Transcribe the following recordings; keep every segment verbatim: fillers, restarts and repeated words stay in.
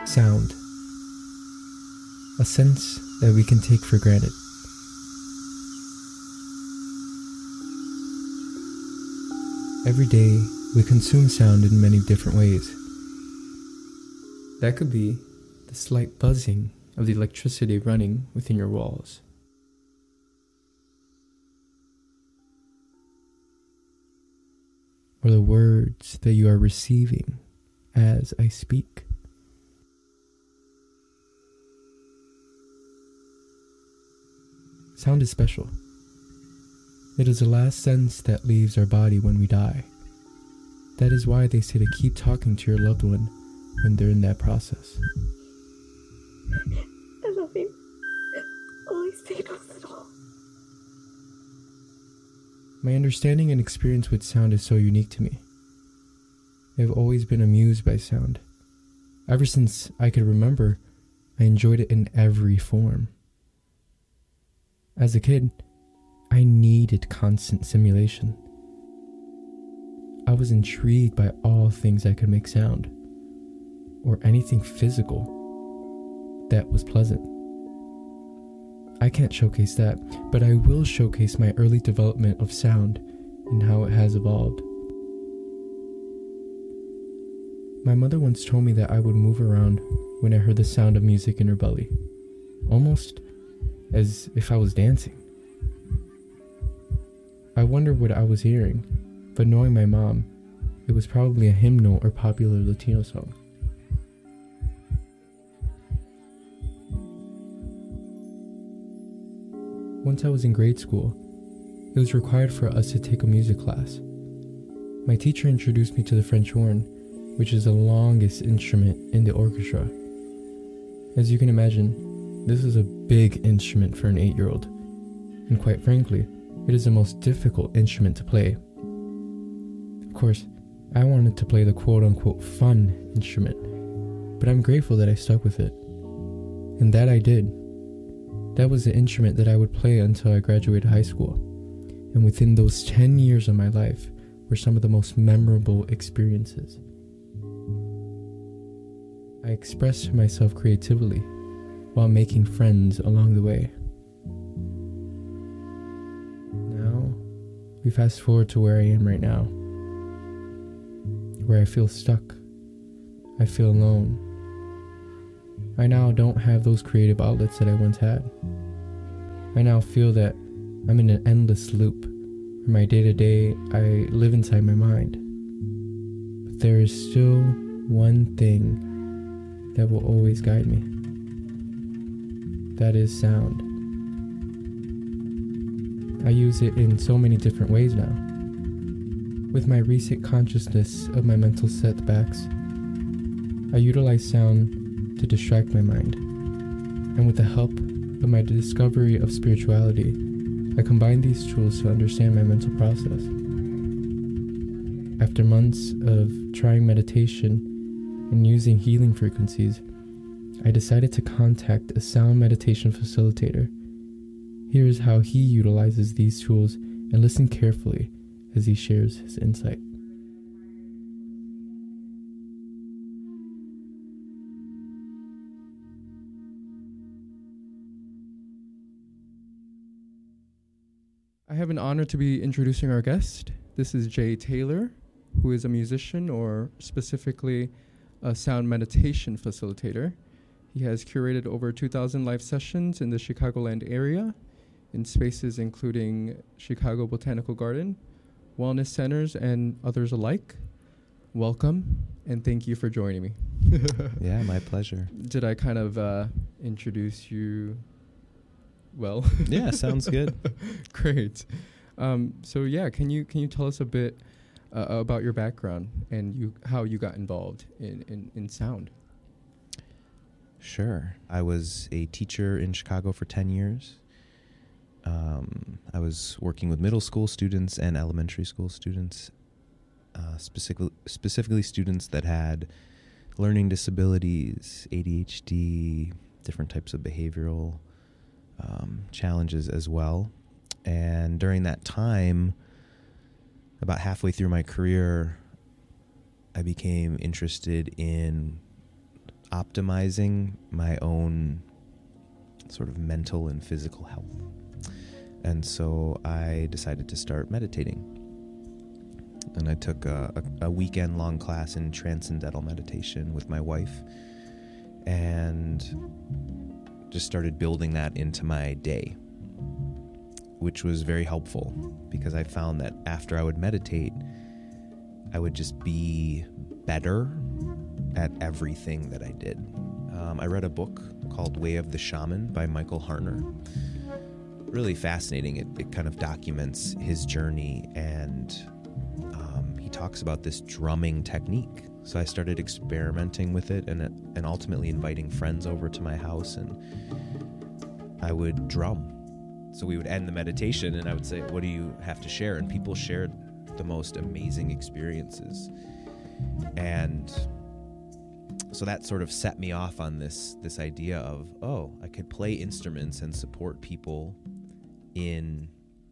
Sound. A sense that we can take for granted. Every day, we consume sound in many different ways. That could be the slight buzzing of the electricity running within your walls. Or the words that you are receiving as I speak. Sound is special. It is the last sense that leaves our body when we die. That is why they say to keep talking to your loved one when they're in that process. I love you. Always stay close at all. My understanding and experience with sound is so unique to me. I've always been amused by sound. Ever since I could remember, I enjoyed it in every form. As a kid, I needed constant stimulation. I was intrigued by all things that could make sound, or anything physical that was pleasant. I can't showcase that, but I will showcase my early development of sound and how it has evolved. My mother once told me that I would move around when I heard the sound of music in her belly, almost as if I was dancing. I wondered what I was hearing, but knowing my mom, it was probably a hymnal or popular Latino song. Once I was in grade school, it was required for us to take a music class. My teacher introduced me to the French horn, which is the longest instrument in the orchestra. As you can imagine, this is a big instrument for an eight-year-old, and quite frankly, it is the most difficult instrument to play. Of course, I wanted to play the quote-unquote fun instrument, but I'm grateful that I stuck with it. And that I did. That was the instrument that I would play until I graduated high school, and within those ten years of my life were some of the most memorable experiences. I expressed myself creatively while making friends along the way. Now, we fast forward to where I am right now, where I feel stuck. I feel alone. I now don't have those creative outlets that I once had. I now feel that I'm in an endless loop where my day-to-day I live inside my mind. But there is still one thing that will always guide me. That is sound. I use it in so many different ways now. With my recent consciousness of my mental setbacks, I utilize sound to distract my mind. And with the help of my discovery of spirituality, I combine these tools to understand my mental process. After months of trying meditation and using healing frequencies, I decided to contact a sound meditation facilitator. Here is how he utilizes these tools, and listen carefully as he shares his insight. I have an honor to be introducing our guest. This is Jay Taylor, who is a musician, or specifically a sound meditation facilitator. He has curated over two thousand live sessions in the Chicagoland area, in spaces including Chicago Botanical Garden, wellness centers, and others alike. Welcome, and thank you for joining me. Yeah, my pleasure. Did I kind of uh, introduce you well? Yeah, sounds good. Great. Um, so yeah, can you can you tell us a bit uh, about your background and you how you got involved in, in, in sound? Sure. I was a teacher in Chicago for ten years. Um, I was working with middle school students and elementary school students, uh, specifically, specifically students that had learning disabilities, A D H D, different types of behavioral um, challenges as well. And during that time, about halfway through my career, I became interested in optimizing my own sort of mental and physical health. And so I decided to start meditating. And I took a, a, a weekend-long class in transcendental meditation with my wife and just started building that into my day, which was very helpful because I found that after I would meditate, I would just be better at everything that I did. Um, I read a book called Way of the Shaman by Michael Harner. Really fascinating. It, it kind of documents his journey, and um, he talks about this drumming technique. So I started experimenting with it and, and ultimately inviting friends over to my house, and I would drum. So we would end the meditation and I would say, what do you have to share? And people shared the most amazing experiences. And so that sort of set me off on this this idea of, oh, I could play instruments and support people in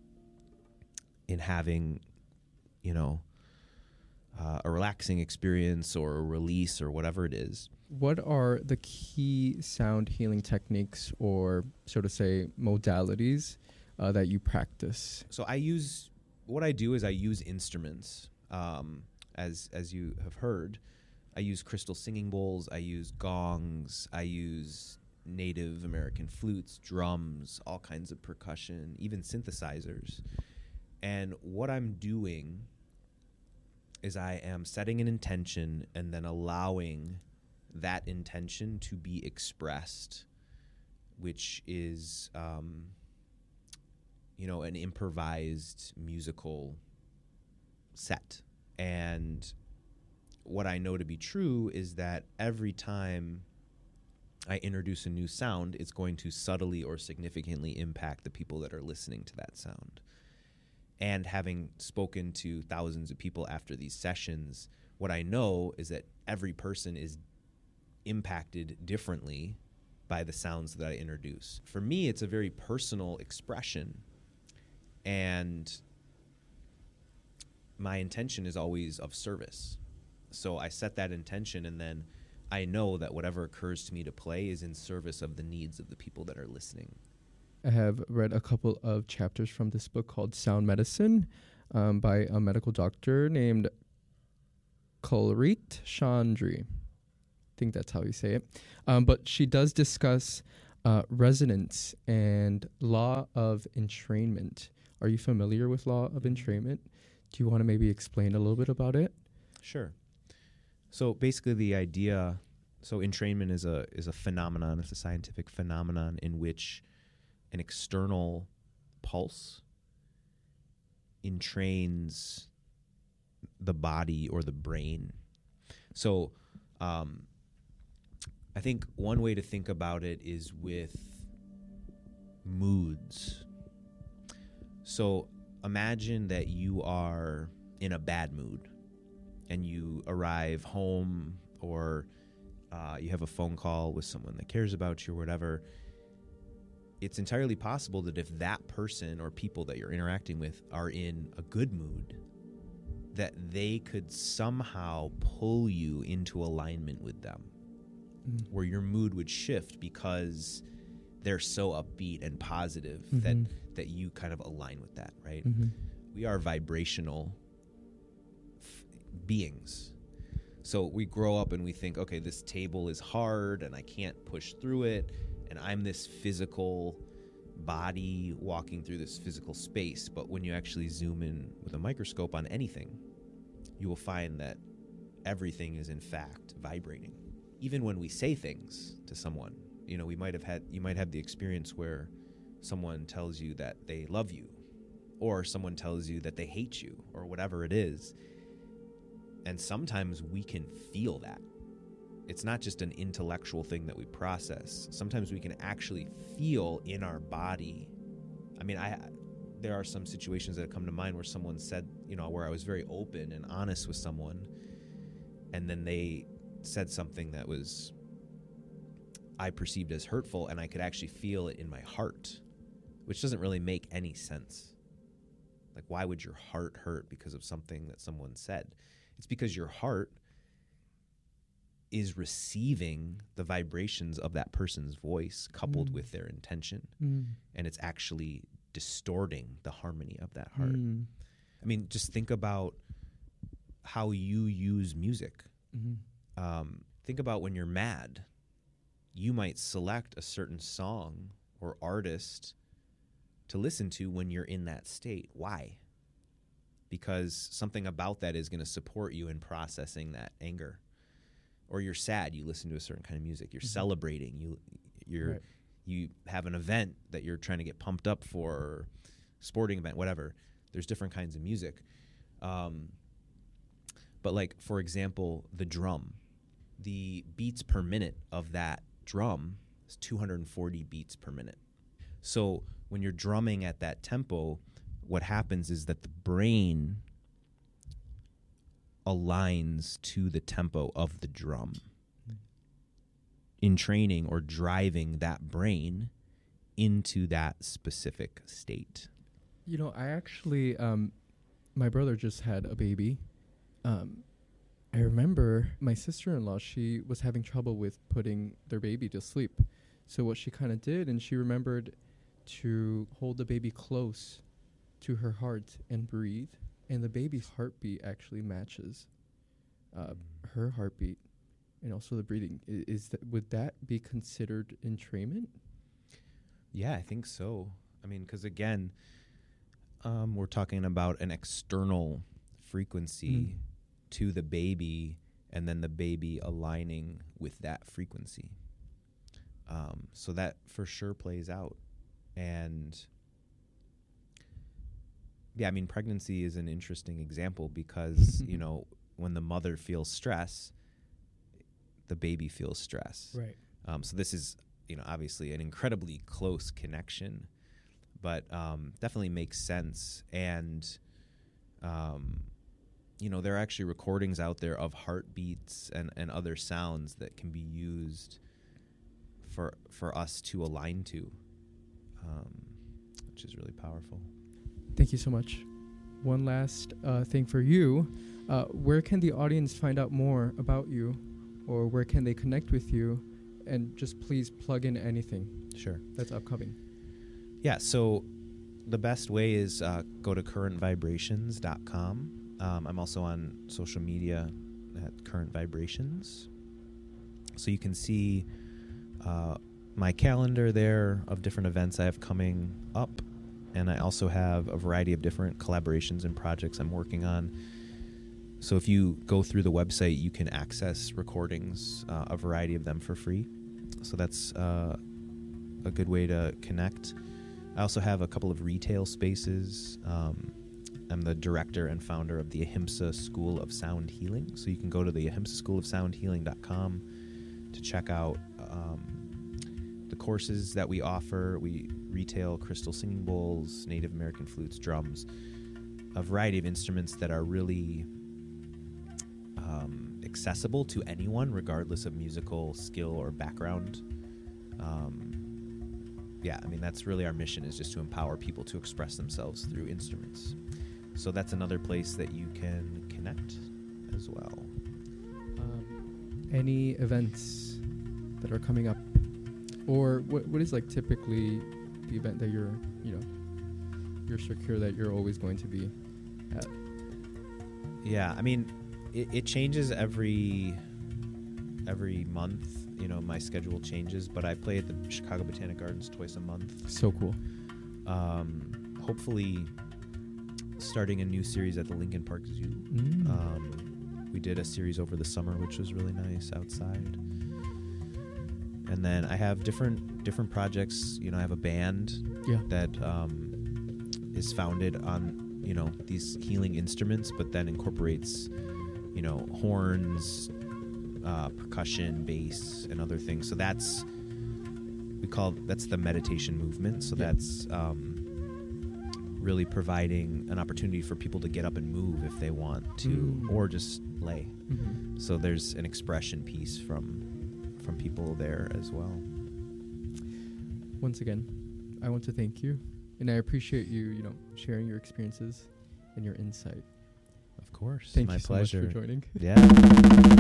in having, you know, uh, a relaxing experience or a release or whatever it is. What are the key sound healing techniques, or so to say modalities, uh, that you practice? So I use, what I do is I use instruments. Um, as as you have heard, I use crystal singing bowls, I use gongs, I use Native American flutes, drums, all kinds of percussion, even synthesizers. And what I'm doing is I am setting an intention and then allowing that intention to be expressed, which is, um, you know, an improvised musical set. And what I know to be true is that every time I introduce a new sound, it's going to subtly or significantly impact the people that are listening to that sound. And having spoken to thousands of people after these sessions, what I know is that every person is impacted differently by the sounds that I introduce. For me, it's a very personal expression, and my intention is always of service. So I set that intention, and then I know that whatever occurs to me to play is in service of the needs of the people that are listening. I have read a couple of chapters from this book called Sound Medicine, um, by a medical doctor named Kulreet Chandri. I think that's how you say it. Um, but she does discuss uh, resonance and law of entrainment. Are you familiar with law of entrainment? Do you want to maybe explain a little bit about it? Sure. So basically the idea, so entrainment is a is a phenomenon, it's a scientific phenomenon in which an external pulse entrains the body or the brain. So um, I think one way to think about it is with moods. So imagine that you are in a bad mood and you arrive home, or uh, you have a phone call with someone that cares about you or whatever. It's entirely possible that if that person or people that you're interacting with are in a good mood, that they could somehow pull you into alignment with them, mm. where your mood would shift because they're so upbeat and positive, mm-hmm. that that you kind of align with that, right? Mm-hmm. We are vibrational f- beings. So we grow up and we think, okay, this table is hard and I can't push through it, and I'm this physical body walking through this physical space. But when you actually zoom in with a microscope on anything, you will find that everything is in fact vibrating. Even when we say things to someone, you know, we might have had, you might have the experience where someone tells you that they love you, or someone tells you that they hate you, or whatever it is. And sometimes we can feel that. It's not just an intellectual thing that we process. Sometimes we can actually feel in our body. I mean, I there are some situations that come to mind where someone said, you know, where I was very open and honest with someone, and then they said something that was I perceived as hurtful, and I could actually feel it in my heart, which doesn't really make any sense. Like, why would your heart hurt because of something that someone said? It's because your heart is receiving the vibrations of that person's voice coupled Mm. with their intention, Mm. and it's actually distorting the harmony of that heart. Mm. I mean, just think about how you use music. Mhm. Um, think about when you're mad, you might select a certain song or artist to listen to when you're in that state. Why? Because something about that is going to support you in processing that anger. Or you're sad, you listen to a certain kind of music. You're Mhm. celebrating, you you're Right. you have an event that you're trying to get pumped up for, or sporting event, whatever. There's different kinds of music. Um, but like, for example, the drum, the beats per minute of that drum is two hundred forty beats per minute. So when you're drumming at that tempo, what happens is that the brain aligns to the tempo of the drum. In training or driving that brain into that specific state. You know, I actually, um, my brother just had a baby. Um, I remember my sister-in-law, she was having trouble with putting their baby to sleep. So what she kind of did, and she remembered to hold the baby close to her heart and breathe. And the baby's heartbeat actually matches uh, her heartbeat and also the breathing. I- Is that, would that be considered entrainment? Yeah, I think so. I mean, because again, um, we're talking about an external frequency Mm. to the baby, and then the baby aligning with that frequency. Um, so that for sure plays out. And yeah, I mean, pregnancy is an interesting example because, you know, when the mother feels stress, the baby feels stress. Right. Um, so this is, you know, obviously an incredibly close connection, but um, definitely makes sense. And, um, you know, there are actually recordings out there of heartbeats and, and other sounds that can be used for for us to align to, um, which is really powerful. Thank you so much. One last uh, thing for you. Uh, where can the audience find out more about you, or where can they connect with you? And just please plug in anything Sure. that's upcoming. Yeah, so the best way is uh, go to current vibrations dot com. Um, I'm also on social media at Current Vibrations. So you can see uh, my calendar there of different events I have coming up. And I also have a variety of different collaborations and projects I'm working on. So if you go through the website, you can access recordings, uh, a variety of them for free. So that's uh, a good way to connect. I also have a couple of retail spaces. Um, I'm the director and founder of the Ahimsa School of Sound Healing. So you can go to the ahimsa school of sound healing dot com to check out um, the courses that we offer. We retail crystal singing bowls, Native American flutes, drums, a variety of instruments that are really um, accessible to anyone, regardless of musical skill or background. Um, yeah, I mean, that's really our mission, is just to empower people to express themselves through instruments. So that's another place that you can connect as well. Um, any events that are coming up, or what what is like typically the event that you're, you know, you're secure that you're always going to be at? Yeah, I mean, it, it changes every every month. You know, my schedule changes, but I play at the Chicago Botanic Gardens twice a month. So cool. Um, hopefully, starting a new series at the Lincoln Park Zoo. Mm. Um, we did a series over the summer, which was really nice outside. And then I have different different projects. You know, I have a band Yeah. that um, is founded on, you know, these healing instruments, but then incorporates, you know, horns, uh, percussion, bass, and other things. So that's we call that's the meditation movement. So Yeah. that's um, really providing an opportunity for people to get up and move if they want to, Mm. or just lay. Mm-hmm. So there's an expression piece from from people there as well. Once again, I want to thank you, and I appreciate you, you know, sharing your experiences and your insight. Of course, Thank my you so pleasure. much for joining. Yeah.